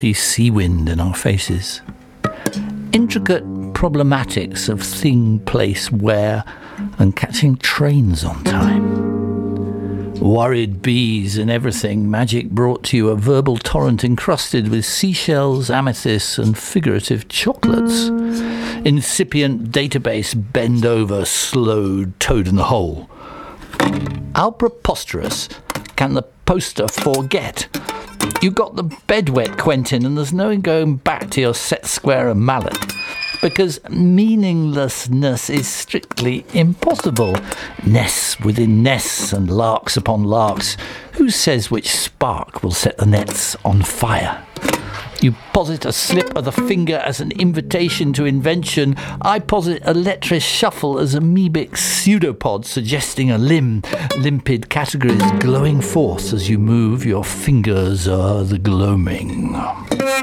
The sea wind in our faces. Intricate problematics of thing, place, where, and catching trains on time. Worried bees and everything, magic brought to you a verbal torrent encrusted with seashells, amethysts, and figurative chocolates. Incipient database bend over, slowed, toad in the hole. How preposterous can the poster forget? You got the bed wet, Quentin, and there's no going back to your set square and mallet. Because meaninglessness is strictly impossible. Nests within nests and larks upon larks. Who says which spark will set the nets on fire? You posit a slip of the finger as an invitation to invention. I posit a lecherous shuffle as amoebic pseudopod suggesting a limb. Limpid categories glowing forth as you move your fingers o'er the gloaming.